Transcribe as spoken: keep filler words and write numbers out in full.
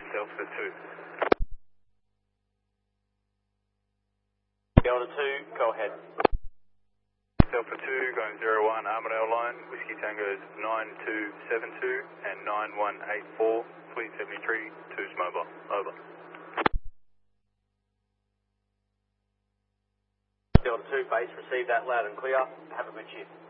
Delta two. Delta two, go ahead. Delta two going zero one Armadale line, Whiskey Tango's nine two seven two and nine one eight four, Fleet seventy-three, two's mobile, over. Delta two, base, receive that loud and clear. Have a good shift.